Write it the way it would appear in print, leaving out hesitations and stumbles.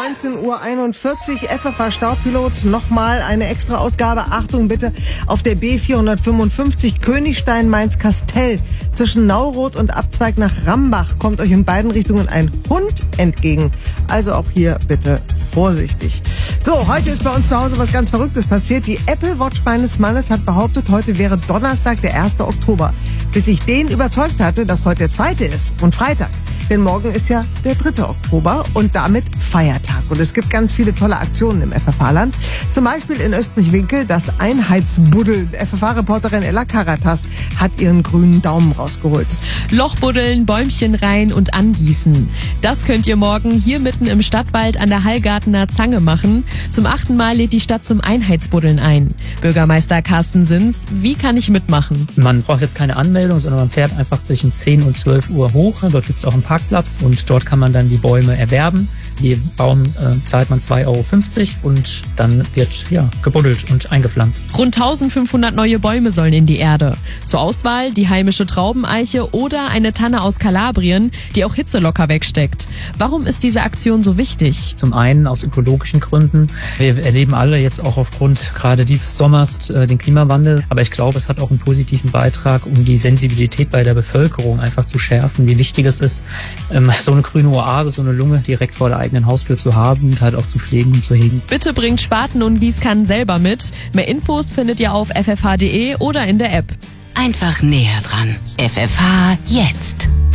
19:41 Uhr, FFH Staubpilot, nochmal eine extra Ausgabe. Achtung bitte, auf der B455 Königstein-Mainz-Kastell zwischen Nauroth und Abzweig nach Rambach kommt euch in beiden Richtungen ein Hund entgegen. Also auch hier bitte vorsichtig. So, heute ist bei uns zu Hause was ganz Verrücktes passiert. Die Apple Watch meines Mannes hat behauptet, heute wäre Donnerstag, der 1. Oktober. Bis ich den überzeugt hatte, dass heute der 2. ist und Freitag. Denn morgen ist ja der 3. Oktober und damit Feiertag. Und es gibt ganz viele tolle Aktionen im FFH-Land. Zum Beispiel in Österreich-Winkel das Einheitsbuddeln. FFH-Reporterin Ella Karatas hat ihren grünen Daumen rausgeholt. Lochbuddeln, Bäumchen rein und angießen. Das könnt ihr morgen hier mitten im Stadtwald an der Hallgartener Zange machen. Zum 8. Mal lädt die Stadt zum Einheitsbuddeln ein. Bürgermeister Carsten Sins, wie kann ich mitmachen? Man braucht jetzt keine Anmeldung, sondern man fährt einfach zwischen 10 und 12 Uhr hoch. Dort gibt es auch einen Parkplatz und dort kann man dann die Bäume erwerben. Je Baum zahlt man 2,50 € und dann wird gebuddelt und eingepflanzt. Rund 1500 neue Bäume sollen in die Erde. Zur Auswahl die heimische Traubeneiche oder eine Tanne aus Kalabrien, die auch Hitze locker wegsteckt. Warum ist diese Aktion so wichtig? Zum einen aus ökologischen Gründen. Wir erleben alle jetzt auch aufgrund gerade dieses Sommers den Klimawandel. Aber ich glaube, es hat auch einen positiven Beitrag, um die Sensibilität bei der Bevölkerung einfach zu schärfen, wie wichtig es ist, so eine grüne Oase, so eine Lunge direkt vor der eigenen Haustür zu haben und halt auch zu pflegen und zu hegen. Bitte bringt Spaten und Gießkannen selber mit. Mehr Infos findet ihr auf ffh.de oder in der App. Einfach näher dran. FFH jetzt.